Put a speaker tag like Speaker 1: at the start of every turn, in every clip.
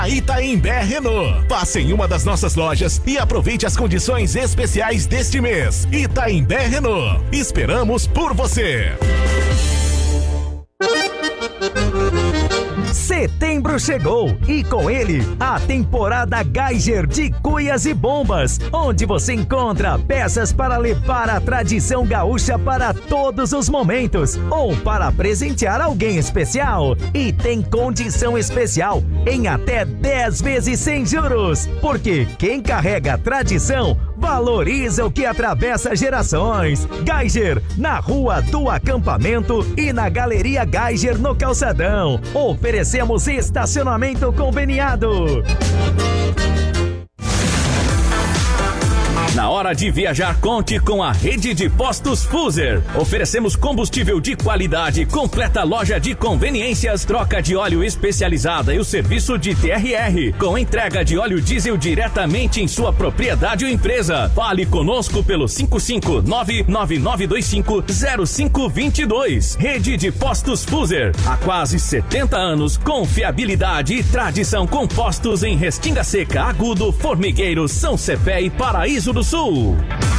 Speaker 1: Itaimbé Renault. Passe em uma das nossas lojas e aproveite as condições especiais deste mês. Itaimbé Renault. Esperamos por você.
Speaker 2: Setembro chegou e com ele a temporada Geiger de cuias e bombas, onde você encontra peças para levar a tradição gaúcha para todos os momentos ou para presentear alguém especial. E tem condição especial em até 10 vezes sem juros, porque quem carrega a tradição valoriza o que atravessa gerações. Geiger, na Rua do Acampamento e na Galeria Geiger no Calçadão. Oferecemos estacionamento conveniado.
Speaker 3: Na hora de viajar, conte com a rede de postos Fuser. Oferecemos combustível de qualidade, completa loja de conveniências, troca de óleo especializada e o serviço de TRR, com entrega de óleo diesel diretamente em sua propriedade ou empresa. Fale conosco pelo 55999250522. Rede de postos Fuser. Há quase 70 anos, confiabilidade e tradição com postos em Restinga Seca, Agudo, Formigueiro, São Cepé e Paraíso do Sul.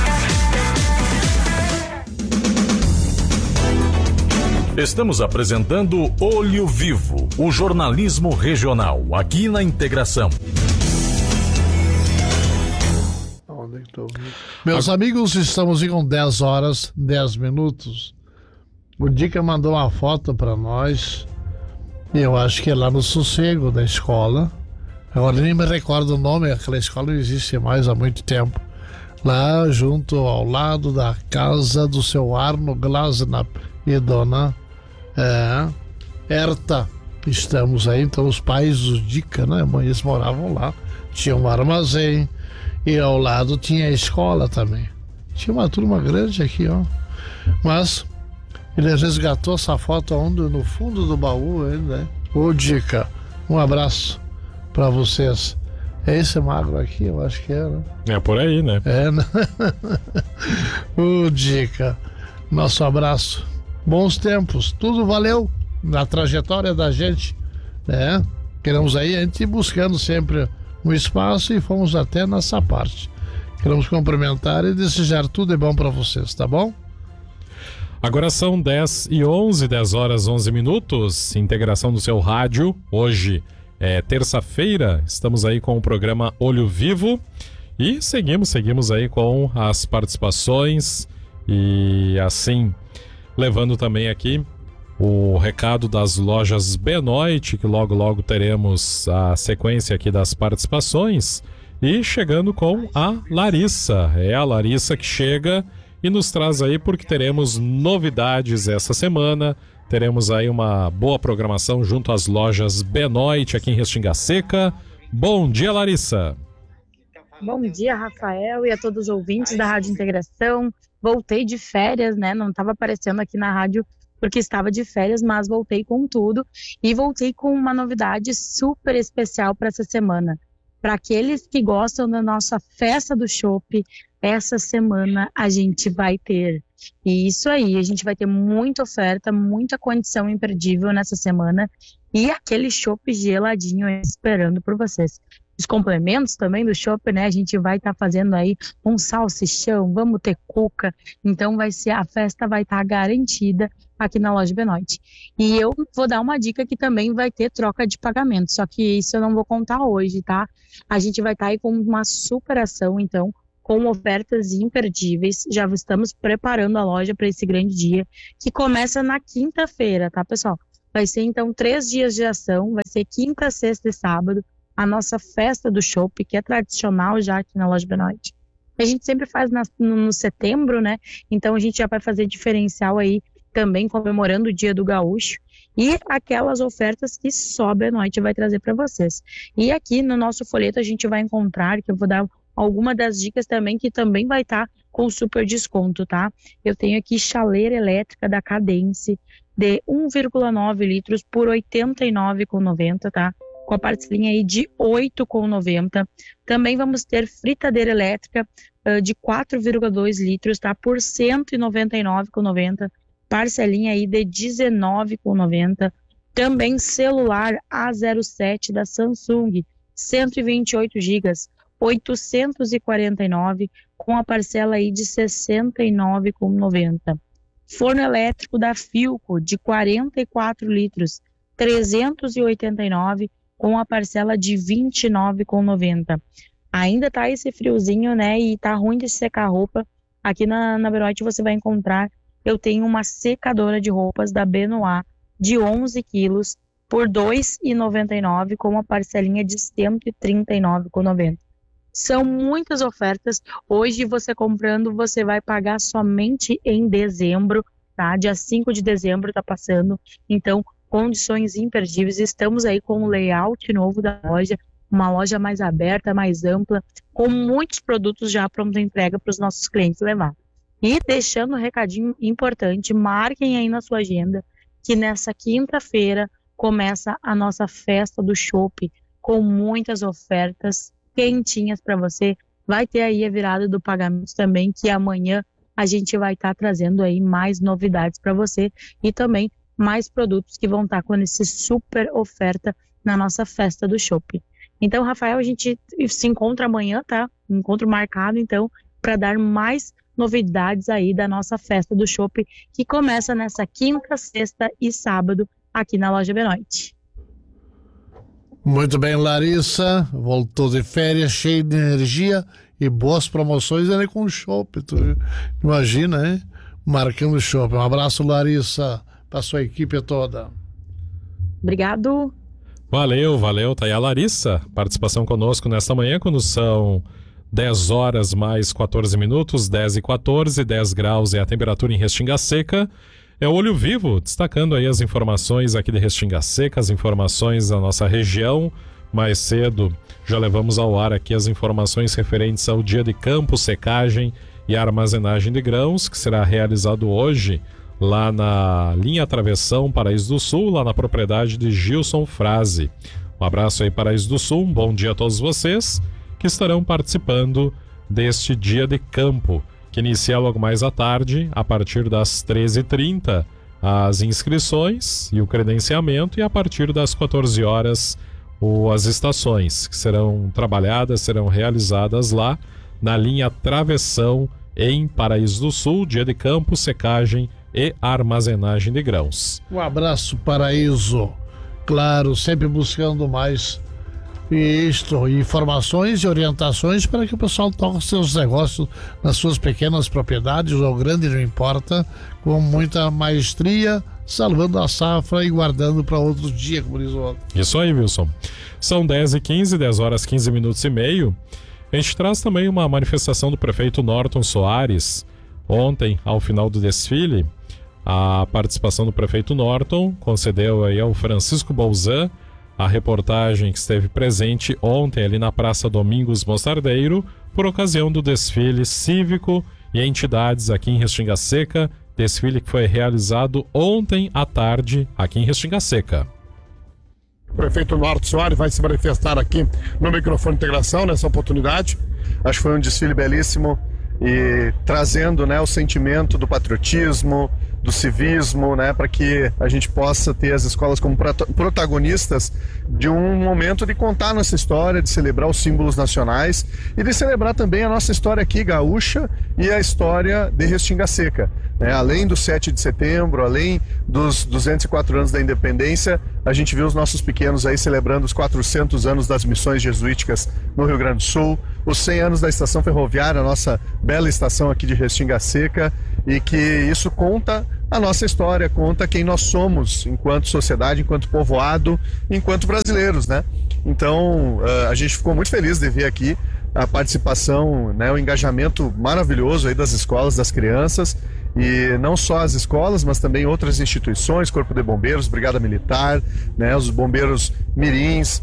Speaker 4: Estamos apresentando Olho Vivo, o jornalismo regional, aqui na Integração.
Speaker 5: Meus amigos, estamos com 10 horas, 10 minutos. O Dica mandou uma foto para nós. Eu acho que é lá no Sossego da escola. Agora nem me recordo o nome, aquela escola não existe mais há muito tempo. Lá junto ao lado da casa do seu Arno Glasnap e dona Herta. Estamos aí, então os pais do Dica, né? Eles moravam lá, tinha um armazém e ao lado tinha a escola também. Tinha uma turma grande aqui, ó. Mas ele resgatou essa foto onde, no fundo do baú, né? Ô Dica, um abraço para vocês. É esse magro aqui, eu acho que era.
Speaker 6: É por aí, né?
Speaker 5: É, né? Ô, Dica, nosso abraço. Bons tempos, tudo valeu na trajetória da gente, né? Queremos aí, a gente ir buscando sempre um espaço e fomos até nessa parte. Queremos cumprimentar e desejar tudo de bom para vocês, tá bom?
Speaker 6: Agora são 10h11, 10 horas 11 minutos, integração do seu rádio, hoje é terça-feira, estamos aí com o programa Olho Vivo e seguimos aí com as participações e assim levando também aqui o recado das lojas Benoit, que logo teremos a sequência aqui das participações e chegando com a Larissa, é a Larissa que chega e nos traz aí porque teremos novidades essa semana. Teremos aí uma boa programação junto às lojas Benoit aqui em Restinga Seca. Bom dia, Larissa.
Speaker 7: Bom dia, Rafael, e a todos os ouvintes da Rádio Integração. Voltei de férias, né? Não estava aparecendo aqui na rádio porque estava de férias, mas voltei com tudo. E voltei com uma novidade super especial para essa semana. Para aqueles que gostam da nossa festa do chopp, essa semana a gente vai ter. E isso aí, a gente vai ter muita oferta, muita condição imperdível nessa semana e aquele chopp geladinho esperando por vocês. Os complementos também do chopp, né? A gente vai estar fazendo aí um salsichão, vamos ter cuca, então a festa vai estar garantida aqui na loja Benoit. E eu vou dar uma dica que também vai ter troca de pagamento, só que isso eu não vou contar hoje, tá? A gente vai estar aí com uma super ação, então, com ofertas imperdíveis. Já estamos preparando a loja para esse grande dia, que começa na quinta-feira, tá, pessoal? Vai ser, então, 3 dias de ação, vai ser quinta, sexta e sábado, a nossa festa do chopp, que é tradicional já aqui na loja Benoit. A gente sempre faz no setembro, né? Então, a gente já vai fazer diferencial aí, também comemorando o Dia do Gaúcho, e aquelas ofertas que só a Benoit vai trazer para vocês. E aqui no nosso folheto a gente vai encontrar, que eu vou dar alguma das dicas também, que também vai estar com super desconto, tá? Eu tenho aqui chaleira elétrica da Cadence de 1,9 litros por R$ 89,90, tá? Com a parcelinha aí de R$ 8,90. Também vamos ter fritadeira elétrica de 4,2 litros, tá? Por R$ 199,90. Parcelinha aí de R$ 19,90. Também celular A07 da Samsung 128 GB, 849, com a parcela aí de 69,90. Forno elétrico da Philco de 44 litros, 389, com a parcela de 29,90. Ainda tá esse friozinho, né? E tá ruim de secar roupa. Aqui na Benoit você vai encontrar, eu tenho uma secadora de roupas da Benoit de 11 quilos por R$ 2,99, com uma parcelinha de R$ 139,90. São muitas ofertas. Hoje você comprando, você vai pagar somente em dezembro, tá? Dia 5 de dezembro tá passando. Então, condições imperdíveis. Estamos aí com o layout novo da loja, uma loja mais aberta, mais ampla, com muitos produtos já pronto entrega para os nossos clientes levar. E deixando um recadinho importante, marquem aí na sua agenda que nessa quinta-feira começa a nossa festa do chopp, com muitas ofertas quentinhas para você. Vai ter aí a virada do pagamento também, que amanhã a gente vai estar trazendo aí mais novidades para você e também mais produtos que vão estar com esse super oferta na nossa festa do chopp. Então, Rafael, a gente se encontra amanhã, tá? Encontro marcado, então, para dar mais novidades aí da nossa festa do chopp, que começa nessa quinta, sexta e sábado aqui na loja Benoit.
Speaker 5: Muito bem, Larissa. Voltou de férias, cheio de energia e boas promoções ali com o chopp. Tu imagina, hein? Marcando o chopp. Um abraço, Larissa, para sua equipe toda.
Speaker 7: Obrigado.
Speaker 6: Valeu. Tá aí a Larissa, participação conosco nesta manhã, quando são 10 horas mais 14 minutos, 10h14, 10 graus é a temperatura em Restinga Seca. É o Olho Vivo, destacando aí as informações aqui de Restinga Seca, as informações da nossa região. Mais cedo já levamos ao ar aqui as informações referentes ao dia de campo, secagem e armazenagem de grãos, que será realizado hoje lá na linha Travessão Paraíso do Sul, lá na propriedade de Gilson Frase. Um abraço aí, Paraíso do Sul, um bom dia a todos vocês que estarão participando deste dia de campo, que inicia logo mais à tarde, a partir das 13h30, as inscrições e o credenciamento, e a partir das 14 horas as estações que serão trabalhadas, serão realizadas lá na linha Travessão em Paraíso do Sul, dia de campo, secagem e armazenagem de grãos.
Speaker 5: Um abraço, Paraíso. Claro, sempre buscando mais informações e orientações para que o pessoal toque seus negócios nas suas pequenas propriedades, ou grande, não importa, com muita maestria, salvando a safra e guardando para outro dia, como diz o outro.
Speaker 6: Isso aí, Wilson. São 10h15, 10 horas 15 minutos e meio. A gente traz também uma manifestação do prefeito Norton Soares. Ontem, ao final do desfile, a participação do prefeito Norton concedeu aí ao Francisco Bolzan a reportagem que esteve presente ontem ali na Praça Domingos Mostardeiro, por ocasião do desfile cívico e entidades aqui em Restinga Seca, desfile que foi realizado ontem à tarde aqui em Restinga Seca.
Speaker 8: O prefeito Norton Soares vai se manifestar aqui no microfone de integração nessa oportunidade. Acho que foi um desfile belíssimo e trazendo, né, o sentimento do patriotismo, do civismo, né, para que a gente possa ter as escolas como protagonistas de um momento de contar nossa história, de celebrar os símbolos nacionais e de celebrar também a nossa história aqui gaúcha e a história de Restinga Seca. Além do 7 de setembro, além dos 204 anos da independência, a gente viu os nossos pequenos aí celebrando os 400 anos das missões jesuíticas no Rio Grande do Sul, os 100 anos da estação ferroviária, a nossa bela estação aqui de Restinga Seca, e que isso conta a nossa história, conta quem nós somos enquanto sociedade, enquanto povoado, enquanto brasileiros, né? Então, a gente ficou muito feliz de ver aqui a participação, né, o engajamento maravilhoso aí das escolas, das crianças, e não só as escolas, mas também outras instituições, Corpo de Bombeiros, Brigada Militar, né, os bombeiros mirins,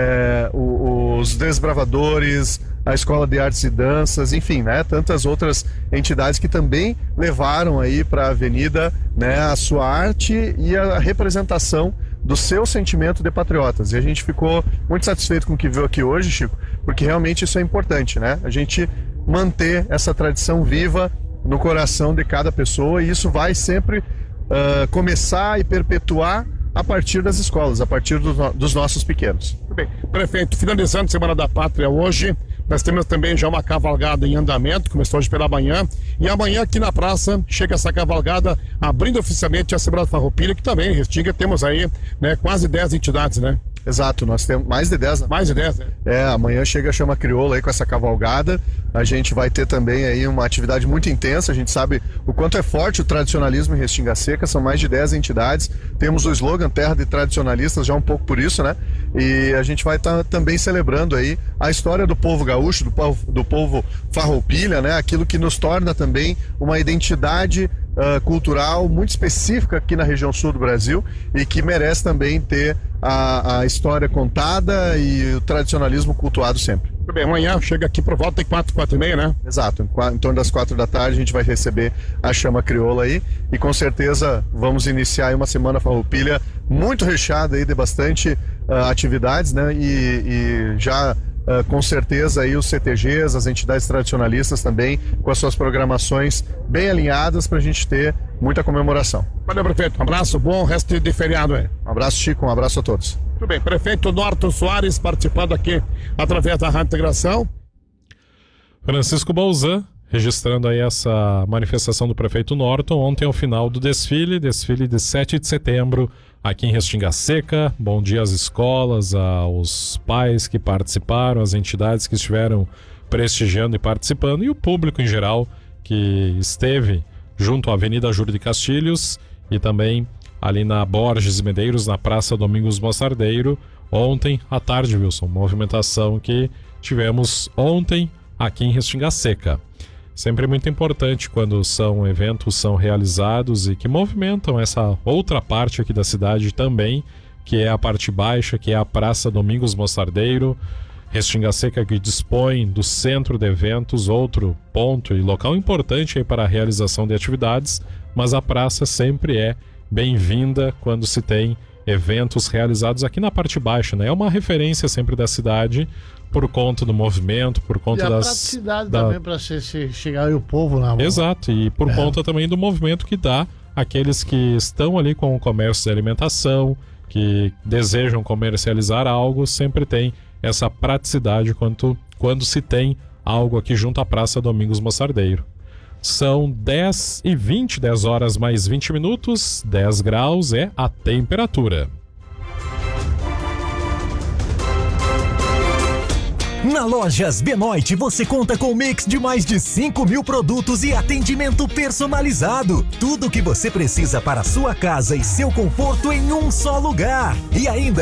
Speaker 8: os desbravadores, a Escola de Artes e Danças, enfim, né, tantas outras entidades que também levaram aí para a avenida, né, a sua arte e a representação do seu sentimento de patriotas. E a gente ficou muito satisfeito com o que viu aqui hoje, Chico, porque realmente isso é importante, né? A gente manter essa tradição viva no coração de cada pessoa, e isso vai sempre começar e perpetuar a partir das escolas, a partir dos nossos pequenos.
Speaker 9: Muito bem. Prefeito, finalizando a Semana da Pátria hoje, nós temos também já uma cavalgada em andamento, começou hoje pela manhã, e amanhã aqui na praça chega essa cavalgada abrindo oficialmente a Semana Farroupilha, que também em Restinga temos aí, né, quase 10 entidades, né?
Speaker 8: Exato, nós temos mais de 10, né?
Speaker 9: Mais de 10, né?
Speaker 8: Amanhã chega a Chama Crioula aí com essa cavalgada. A gente vai ter também aí uma atividade muito intensa. A gente sabe o quanto é forte o tradicionalismo em Restinga Seca, são mais de 10 entidades. Temos o slogan Terra de Tradicionalistas, já um pouco por isso, né? E a gente vai estar também celebrando aí a história do povo gaúcho, do povo farroupilha, né? Aquilo que nos torna também uma identidade cultural muito específica aqui na região sul do Brasil e que merece também ter a história contada e o tradicionalismo cultuado sempre.
Speaker 9: Muito bem, amanhã chega aqui por volta de 4h30, né?
Speaker 8: Exato, em torno das 4 da tarde a gente vai receber a Chama Crioula aí e com certeza vamos iniciar aí uma Semana Farroupilha muito recheada aí de bastante atividades, né? E já com certeza aí os CTGs, as entidades tradicionalistas também, com as suas programações bem alinhadas para a gente ter muita comemoração.
Speaker 9: Valeu, prefeito. Um abraço, bom resto de feriado aí.
Speaker 8: Um abraço, Chico, um abraço a todos.
Speaker 9: Muito bem, prefeito Norton Soares participando aqui através da Rádio Integração.
Speaker 6: Francisco Bolzan, registrando aí essa manifestação do prefeito Norton, ontem ao final do desfile de 7 de setembro, aqui em Restinga Seca. Bom dia às escolas, aos pais que participaram, às entidades que estiveram prestigiando e participando e o público em geral que esteve junto à Avenida Júlio de Castilhos e também ali na Borges Medeiros, na Praça Domingos Mostardeiro, ontem à tarde, Wilson. Movimentação que tivemos ontem aqui em Restinga Seca. Sempre muito importante quando eventos são realizados e que movimentam essa outra parte aqui da cidade também, que é a parte baixa, que é a Praça Domingos Mostardeiro. Restinga Seca que dispõe do centro de eventos, outro ponto e local importante aí para a realização de atividades, mas a praça sempre é bem-vinda quando se tem eventos realizados aqui na parte baixa, né? É uma referência sempre da cidade por conta do movimento, por conta das...
Speaker 5: praticidade também para chegar aí o povo na mão.
Speaker 6: Exato, e por conta também do movimento que dá aqueles que estão ali com o comércio de alimentação, que desejam comercializar algo, sempre tem essa praticidade quando se tem algo aqui junto à Praça Domingos Mostardeiro. São 10h20, 10 horas mais 20 minutos, 10 graus é a temperatura.
Speaker 2: Na Lojas Benoit você conta com um mix de mais de 5.000 produtos e atendimento personalizado. Tudo o que você precisa para a sua casa e seu conforto em um só lugar. E ainda